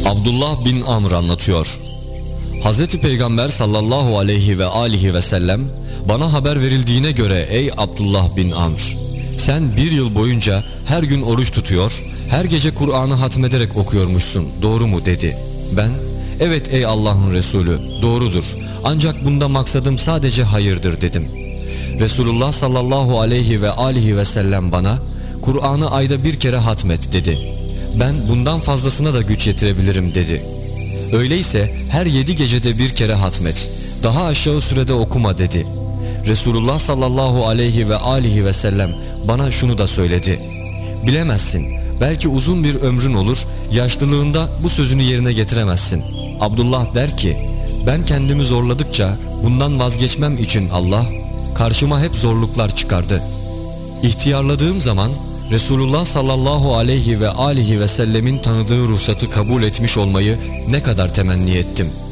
Abdullah bin Amr anlatıyor. Hazreti Peygamber sallallahu aleyhi ve alihi ve sellem bana haber verildiğine göre ey Abdullah bin Amr, sen bir yıl boyunca her gün oruç tutuyor, her gece Kur'an'ı hatmederek okuyormuşsun, doğru mu dedi. Ben evet ey Allah'ın Resulü, doğrudur, ancak bunda maksadım sadece hayırdır dedim. Resulullah sallallahu aleyhi ve alihi ve sellem bana Kur'an'ı ayda bir kere hatmet dedi. Ben bundan fazlasına da güç yetirebilirim dedi. Öyleyse her 7 gecede bir kere hatmet, daha aşağı sürede okuma dedi. Resulullah sallallahu aleyhi ve alihi ve sellem bana şunu da söyledi. Bilemezsin, belki uzun bir ömrün olur, yaşlılığında bu sözünü yerine getiremezsin. Abdullah der ki, ben kendimi zorladıkça bundan vazgeçmem için Allah karşıma hep zorluklar çıkardı. İhtiyarladığım zaman Resulullah sallallahu aleyhi ve alihi ve sellemin tanıdığı ruhsatı kabul etmiş olmayı ne kadar temenni ettim.